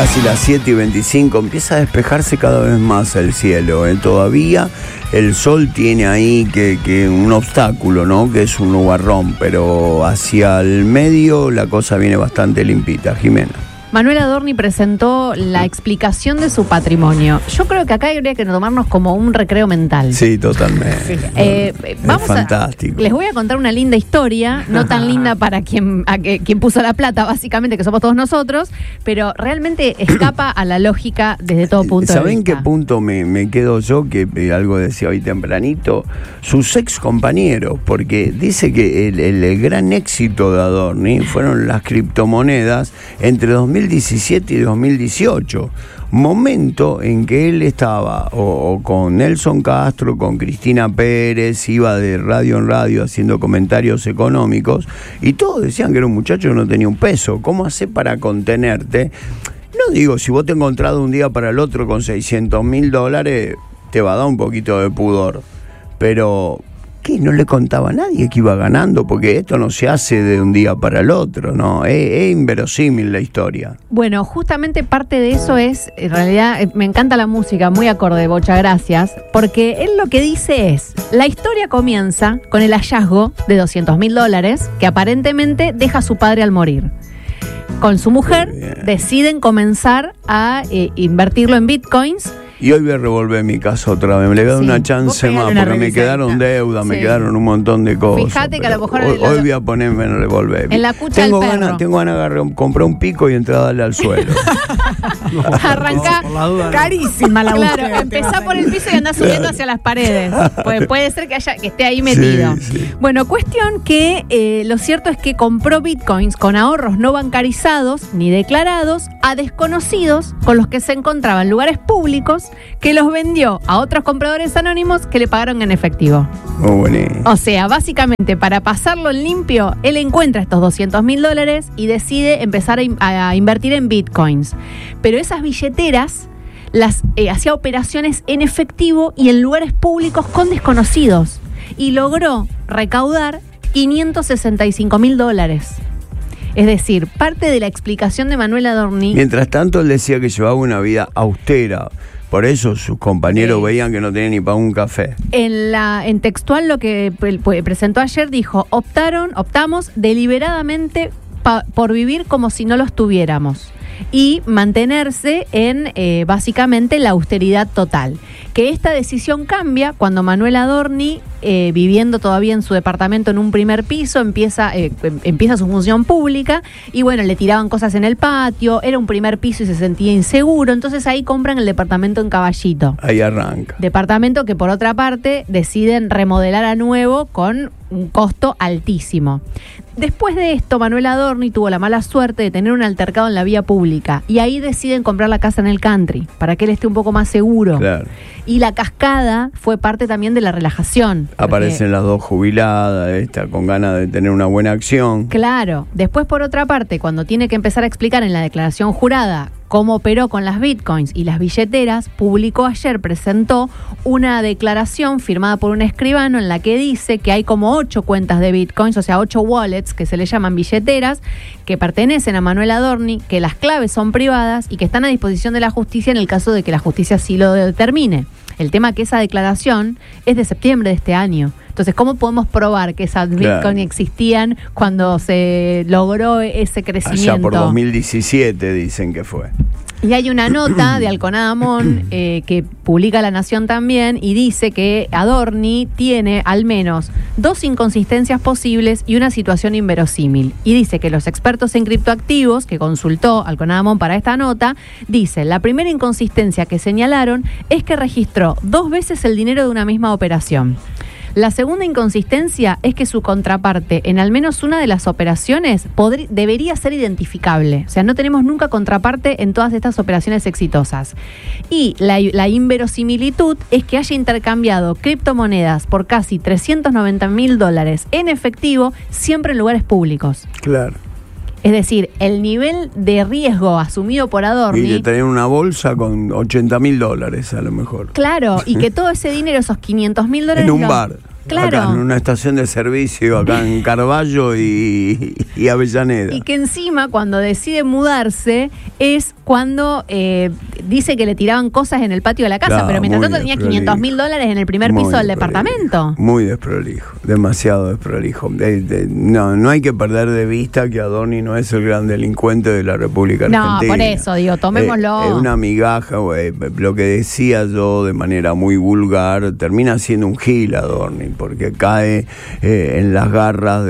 casi las 7:25, empieza a despejarse cada vez más el cielo. Todavía el sol tiene ahí que un obstáculo, ¿no? Que es un nubarrón, pero hacia el medio la cosa viene bastante limpita. Jimena. Manuel Adorni presentó la explicación de su patrimonio. Yo creo que acá habría que tomarnos como un recreo mental. Sí, totalmente. Vamos fantástico. Les voy a contar una linda historia, no tan linda para quien puso la plata, básicamente, que somos todos nosotros, pero realmente escapa a la lógica desde todo punto de vista. ¿Saben qué punto me quedo yo? Que algo decía hoy tempranito, sus ex compañeros, porque dice que el gran éxito de Adorni fueron las criptomonedas entre 2017 y 2018, momento en que él estaba o con Nelson Castro, con Cristina Pérez, iba de radio en radio haciendo comentarios económicos y todos decían que era un muchacho que no tenía un peso. ¿Cómo hace para contenerte? No digo, si vos te encontrás de un día para el otro con $600.000, te va a dar un poquito de pudor, pero ¿qué? No le contaba a nadie que iba ganando, porque esto no se hace de un día para el otro, ¿no? Es inverosímil la historia. Bueno, justamente parte de eso es, en realidad, me encanta la música, muy acorde, Bocha, gracias, porque él lo que dice es, la historia comienza con el hallazgo de $200.000 que aparentemente deja a su padre al morir. Con su mujer deciden comenzar a invertirlo en bitcoins. Y hoy voy a revolver mi caso otra vez. Me le voy a dar una chance más, porque me quedaron deudas, me quedaron un montón de cosas. Fíjate que a lo mejor hoy voy a ponerme en revolver. En la cucha del perro. Tengo ganas de comprar un pico y entrar a darle al suelo. Arranca carísima la búsqueda. Claro, empezá por el piso y andá subiendo hacia las paredes. Pues puede ser que esté ahí metido. Sí. Bueno, cuestión que lo cierto es que compró bitcoins con ahorros no bancarizados ni declarados a desconocidos con los que se encontraba en lugares públicos, que los vendió a otros compradores anónimos que le pagaron en efectivo. Muy bonito. O sea, básicamente para pasarlo en limpio, él encuentra estos $200.000 y decide empezar a invertir en bitcoins. Pero esas billeteras las hacía operaciones en efectivo y en lugares públicos con desconocidos. Y logró recaudar $565.000. Es decir, parte de la explicación de Manuel Adorni. Mientras tanto, él decía que llevaba una vida austera. Por eso sus compañeros veían que no tenían ni para un café. En textual lo que presentó ayer dijo, optamos deliberadamente por vivir como si no los tuviéramos y mantenerse en básicamente la austeridad total. Que esta decisión cambia cuando Manuel Adorni, viviendo todavía en su departamento en un primer piso, empieza su función pública y bueno, le tiraban cosas en el patio, era un primer piso y se sentía inseguro, entonces ahí compran el departamento en Caballito. Ahí arranca. Departamento que por otra parte deciden remodelar a nuevo con un costo altísimo. Después de esto, Manuel Adorni tuvo la mala suerte de tener un altercado en la vía pública y ahí deciden comprar la casa en el country para que él esté un poco más seguro. Claro. Y la cascada fue parte también de la relajación. Aparecen las dos jubiladas, con ganas de tener una buena acción. Claro. Después, por otra parte, cuando tiene que empezar a explicar en la declaración jurada cómo operó con las bitcoins y las billeteras, presentó una declaración firmada por un escribano en la que dice que hay como 8 cuentas de bitcoins, o sea, 8 wallets que se le llaman billeteras, que pertenecen a Manuel Adorni, que las claves son privadas y que están a disposición de la justicia en el caso de que la justicia sí lo determine. El tema es que esa declaración es de septiembre de este año. Entonces, ¿cómo podemos probar que esas bitcoins existían cuando se logró ese crecimiento? Allá por 2017 dicen que fue. Y hay una nota de Alconada Mon que publica La Nación también y dice que Adorni tiene al menos 2 inconsistencias posibles y una situación inverosímil. Y dice que los expertos en criptoactivos que consultó Alconada Mon para esta nota, dicen, la primera inconsistencia que señalaron es que registró 2 veces el dinero de una misma operación. La segunda inconsistencia es que su contraparte en al menos una de las operaciones debería ser identificable. O sea, no tenemos nunca contraparte en todas estas operaciones exitosas. Y la inverosimilitud es que haya intercambiado criptomonedas por casi $390.000 en efectivo, siempre en lugares públicos. Claro. Es decir, el nivel de riesgo asumido por Adorni... Y de tener una bolsa con $80.000 a lo mejor. Claro, y que todo ese dinero, esos $500.000... en un bar. Claro. Acá en una estación de servicio, acá en Carballo y Avellaneda. Y que encima, cuando decide mudarse, es cuando dice que le tiraban cosas en el patio de la casa, Claro, pero mientras tanto tenía desprolijo. $500.000 en el primer piso del departamento. Muy desprolijo, demasiado desprolijo. No hay que perder de vista que Adorni no es el gran delincuente de la República Argentina. No, por eso, digo, tomémoslo. Es una migaja, lo que decía yo de manera muy vulgar, termina siendo un gil Adorni, porque cae en las garras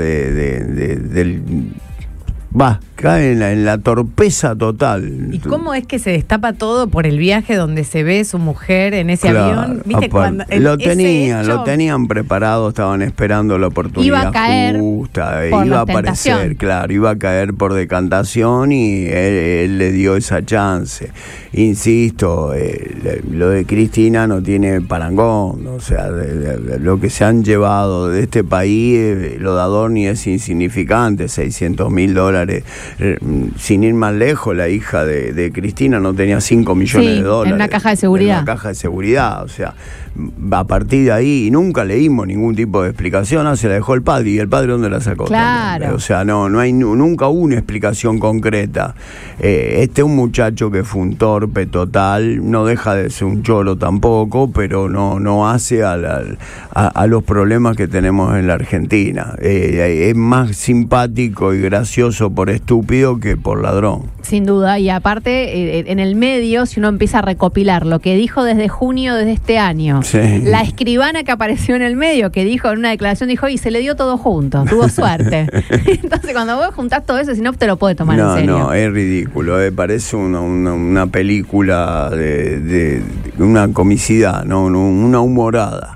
cae en la torpeza total. ¿Y cómo es que se destapa todo por el viaje donde se ve su mujer en ese avión? ¿Viste cuando lo tenían preparado, estaban esperando la oportunidad iba a caer justa, por iba la a aparecer, tentación. claro, iba a caer por decantación y él le dio esa chance. Insisto, lo de Cristina no tiene parangón, o sea, de lo que se han llevado de este país, lo de Adorni es insignificante, $600.000. Sin ir más lejos, la hija de Cristina no tenía $5 millones Sí, en una caja de seguridad. En una caja de seguridad, o sea, a partir de ahí nunca leímos ningún tipo de explicación. Se la dejó el padre, y el padre ¿dónde la sacó? Claro. También. O sea, no hay nunca hubo una explicación concreta. Este es un muchacho que fue un torpe total, no deja de ser un choro tampoco, pero no hace a los problemas que tenemos en la Argentina. Es más simpático y gracioso por estúpido que por ladrón. Sin duda, y aparte, en el medio, si uno empieza a recopilar lo que dijo desde junio de este año, Sí. la escribana que apareció en el medio, que dijo en una declaración, dijo, y se le dio todo junto, tuvo suerte. Entonces, cuando vos juntás todo eso, si no te lo puedes tomar en serio. No, es ridículo, parece una película de una comicidad, una humorada.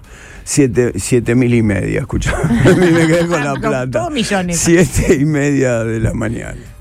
7.500.000, escuchá. Me quedé con la plata. 2 millones. 7:30 de la mañana.